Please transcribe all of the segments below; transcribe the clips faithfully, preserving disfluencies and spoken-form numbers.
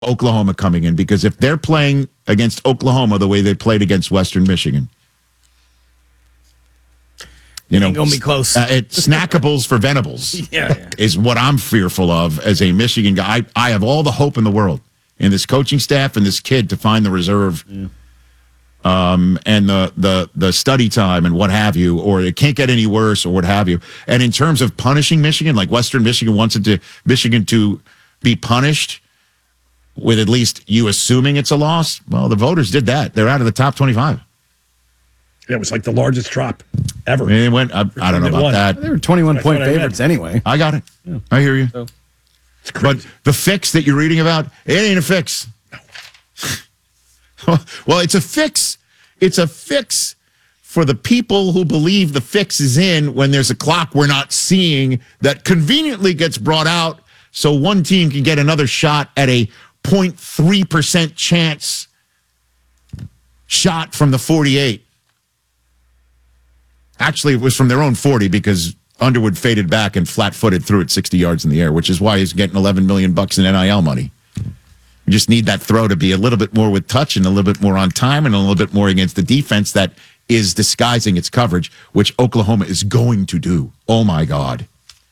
Oklahoma coming in, because if they're playing against Oklahoma the way they played against Western Michigan, you know, ain't gonna be close. Uh, it, snackables for Venables yeah, yeah. is what I'm fearful of as a Michigan guy. I, I have all the hope in the world in this coaching staff and this kid to find the reserve yeah. um, and the, the, the study time and what have you, or it can't get any worse or what have you. And in terms of punishing Michigan, like Western Michigan wants it to Michigan to be punished with at least you assuming it's a loss. Well, the voters did that. They're out of the top twenty-five. It was like the largest drop ever. They went, I, I don't know about that. They were twenty-one point favorites anyway. I got it. Yeah. I hear you. So, but the fix that you're reading about, it ain't a fix. Well, it's a fix. It's a fix for the people who believe the fix is in when there's a clock we're not seeing that conveniently gets brought out so one team can get another shot at a zero point three percent chance shot from the forty-eight. Actually, it was from their own forty because Underwood faded back and flat-footed threw it sixty yards in the air, which is why he's getting eleven million bucks in N I L money. We just need that throw to be a little bit more with touch and a little bit more on time and a little bit more against the defense that is disguising its coverage, which Oklahoma is going to do. Oh, my God.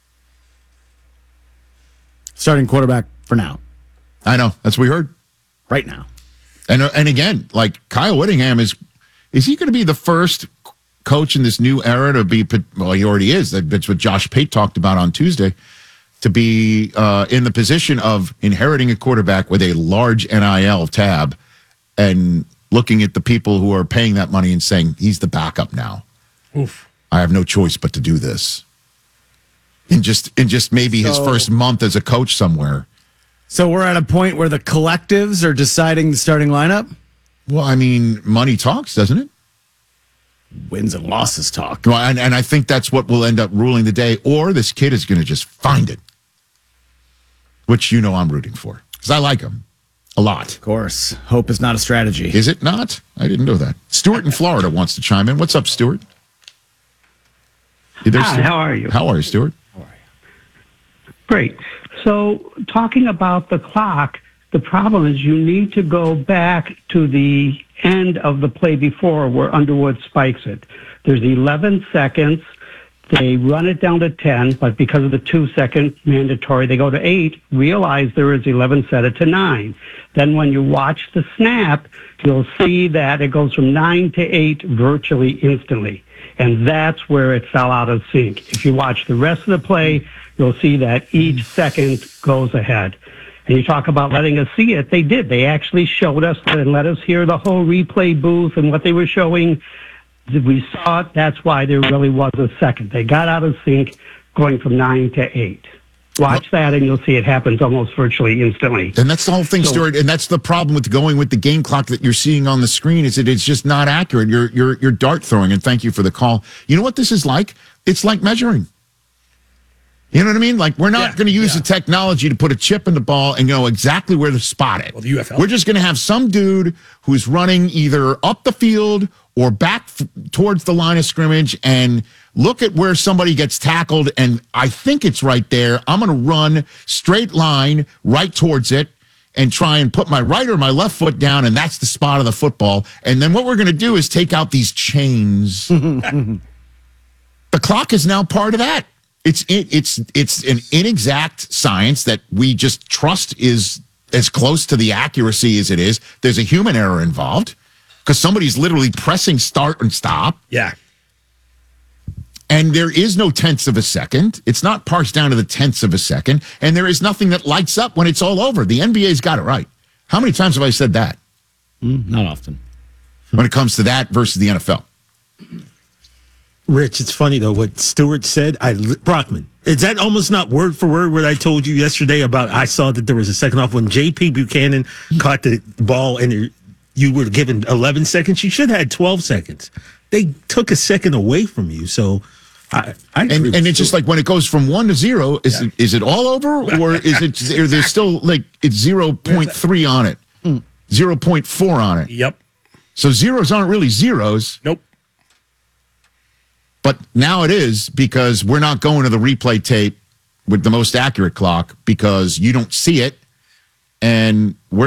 Starting quarterback for now. I know. That's what we heard. Right now. And and again, like Kyle Whittingham is, is he going to be the first coach in this new era to be, well, he already is. That's what Josh Pate talked about on Tuesday, to be uh, in the position of inheriting a quarterback with a large N I L tab and looking at the people who are paying that money and saying, he's the backup now. Oof. I have no choice but to do this. In just, in just maybe so, his first month as a coach somewhere. So we're at a point where the collectives are deciding the starting lineup? Well, I mean, money talks, doesn't it? Wins and losses talk. Well, and, and I think that's what will end up ruling the day. Or this kid is going to just find it, which you know I'm rooting for because I like him a lot. Of course. Hope is not a strategy. Is it not? I didn't know that. Stuart in Florida wants to chime in. What's up, Stuart? Hi, Stuart? How are you? How are you, Stuart? How are you? Great. So talking about the clock, the problem is you need to go back to the end of the play before where Underwood spikes it. There's eleven seconds. They run it down to ten, but because of the two-second mandatory, they go to eight, realize there is eleven, set it to nine. Then when you watch the snap, you'll see that it goes from nine to eight virtually instantly. And that's where it fell out of sync. If you watch the rest of the play, you'll see that each second goes ahead. And you talk about letting us see it. They did. They actually showed us and let us hear the whole replay booth and what they were showing. We saw it. That's why there really was a second. They got out of sync going from nine to eight. Watch that, and you'll see it happens almost virtually instantly. And that's the whole thing, so, Stuart. And that's the problem with going with the game clock that you're seeing on the screen is that it's just not accurate. You're you're you're dart throwing. And thank you for the call. You know what this is like? It's like measuring. You know what I mean? Like, we're not yeah, going to use yeah. the technology to put a chip in the ball and know exactly where to spot it. Well, the U F L. We're just going to have some dude who's running either up the field or back f- towards the line of scrimmage and look at where somebody gets tackled, and I think it's right there. I'm going to run straight line right towards it and try and put my right or my left foot down, and that's the spot of the football. And then what we're going to do is take out these chains. The clock is now part of that. It's it, it's it's an inexact science that we just trust is as close to the accuracy as it is. There's a human error involved because somebody's literally pressing start and stop. Yeah. And there is no tenths of a second. It's not parsed down to the tenths of a second. And there is nothing that lights up when it's all over. The N B A's got it right. How many times have I said that? Mm, not often. When it comes to that versus the N F L. Rich, it's funny, though, what Stewart said. I Brockman, is that almost not word for word what I told you yesterday about I saw that there was a second off when J P Buchanan caught the ball and you were given eleven seconds? You should have had twelve seconds. They took a second away from you, so I, I and, and it's just like when it goes from one to zero, is yeah. it, is it all over, or is it? Or there's still like it's zero point three on it, mm. zero point four on it. Yep. So zeros aren't really zeros. Nope. But now it is because we're not going to the replay tape with the most accurate clock because you don't see it. and we're